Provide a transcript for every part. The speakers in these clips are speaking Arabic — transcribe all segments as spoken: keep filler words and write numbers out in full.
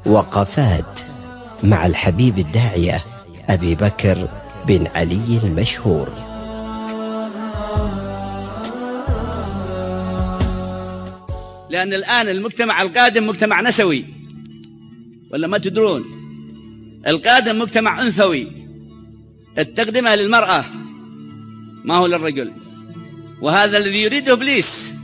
وقفات مع الحبيب الداعية أبي بكر بن علي المشهور. لأن الآن المجتمع القادم مجتمع نسوي، ولا ما تدرون؟ القادم مجتمع أنثوي، التقدمة للمرأة ما هو للرجل، وهذا الذي يريده إبليس،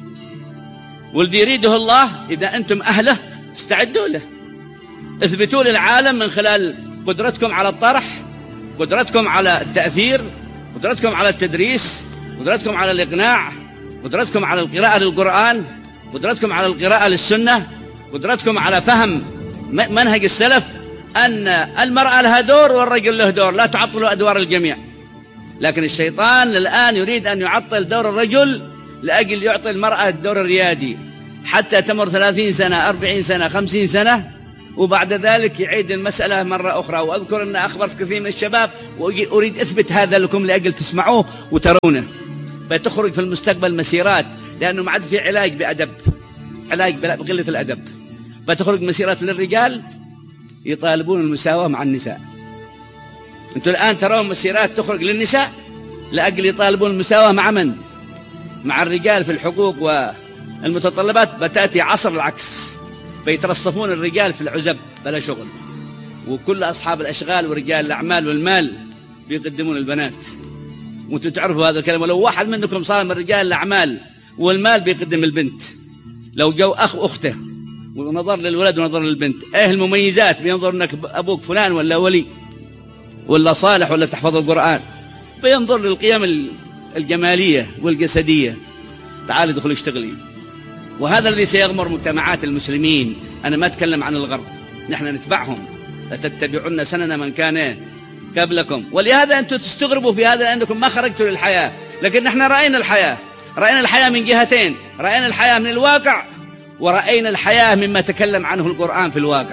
والذي يريده الله إذا أنتم أهله استعدوا له. اثبتوا للعالم من خلال قدرتكم على الطرح، قدرتكم على التأثير، قدرتكم على التدريس، قدرتكم على الإقناع، قدرتكم على القراءة للقرآن، قدرتكم على القراءة للسنة، قدرتكم على فهم منهج السلف، أن المرأة لها دور والرجل له دور، لا تعطلوا أدوار الجميع. لكن الشيطان الآن يريد أن يعطل دور الرجل لأجل يعطي المرأة الدور الريادي، حتى تمر ثلاثين سنة أربعين سنة خمسين سنة، وبعد ذلك يعيد المسألة مرة أخرى. وأذكر أن أخبرت كثير من الشباب وأريد أثبت هذا لكم لأجل تسمعوه وترونه. فتخرج في المستقبل مسيرات، لأنه ما عاد في علاج بأدب، علاج بقلة الأدب. فتخرج مسيرات للرجال يطالبون المساواة مع النساء. أنتم الآن ترون مسيرات تخرج للنساء لأجل يطالبون المساواة مع من؟ مع الرجال في الحقوق والمتطلبات. بتأتي عصر العكس، فيترصفون الرجال في العزب بلا شغل، وكل أصحاب الأشغال ورجال الأعمال والمال بيقدمون البنات. وانتم تعرفوا هذا الكلام، ولو واحد منكم صار من رجال الأعمال والمال بيقدم البنت. لو جو أخ أخته ونظر للولد ونظر للبنت، ايه المميزات؟ بينظر انك ابوك فلان ولا ولي ولا صالح ولا تحفظ القرآن، بينظر للقيم الجمالية والجسدية. تعالي ادخل اشتغلي. وهذا الذي سيغمر مجتمعات المسلمين. أنا ما أتكلم عن الغرب، نحن نتبعهم. لتتبعون سنن من كان قبلكم. ولهذا أنتم تستغربوا في هذا لأنكم ما خرجتوا للحياة، لكن نحن رأينا الحياة. رأينا الحياة من جهتين، رأينا الحياة من الواقع، ورأينا الحياة مما تكلم عنه القرآن في الواقع،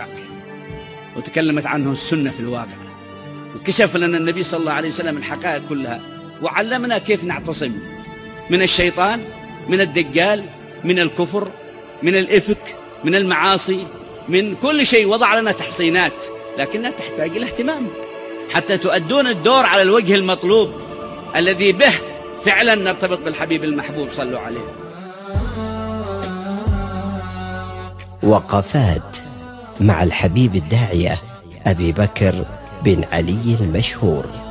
وتكلمت عنه السنة في الواقع، وكشف لنا النبي صلى الله عليه وسلم الحقائق كلها، وعلمنا كيف نعتصم من الشيطان، من الدجال، من الكفر، من الإفك، من المعاصي، من كل شيء. وضع لنا تحصينات، لكنها تحتاج إلى اهتمام حتى تؤدون الدور على الوجه المطلوب الذي به فعلا نرتبط بالحبيب المحبوب. صلوا عليه. وقفات مع الحبيب الداعية أبي بكر بن علي المشهور.